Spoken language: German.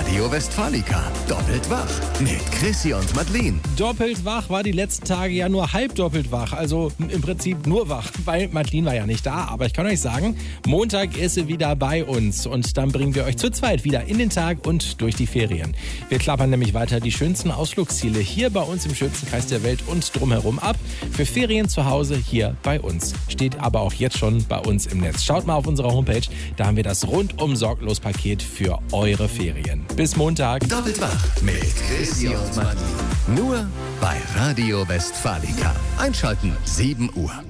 Radio Westfalica. Doppelt wach mit Chrissy und Madeleine. Doppelt wach war die letzten Tage ja nur halb doppelt wach. Also im Prinzip nur wach, weil Madeleine war ja nicht da. Aber ich kann euch sagen, Montag ist sie wieder bei uns. Und dann bringen wir euch zu zweit wieder in den Tag und durch die Ferien. Wir klappern nämlich weiter die schönsten Ausflugsziele hier bei uns im schönsten Kreis der Welt und drumherum ab. Für Ferien zu Hause hier bei uns. Steht aber auch jetzt schon bei uns im Netz. Schaut mal auf unserer Homepage, da haben wir das rundum sorglos Paket für eure Ferien. Bis Montag. Doppelt wach mit Chrissy und Madeleine. Nur bei Radio Westfalica. Einschalten 7 Uhr.